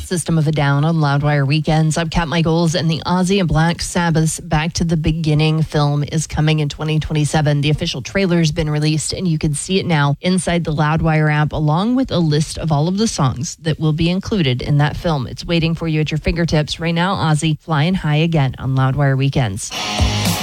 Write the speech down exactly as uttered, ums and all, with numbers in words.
System of a Down on Loudwire Weekends. I'm Kat Michaels, and the Ozzy and Black Sabbath's Back to the Beginning film is coming in twenty twenty-seven. The official trailer's been released, and you can see it now inside the Loudwire app, along with a list of all of the songs that will be included in that film. It's waiting for you at your fingertips right now. Ozzy, flying high again on Loudwire Weekends.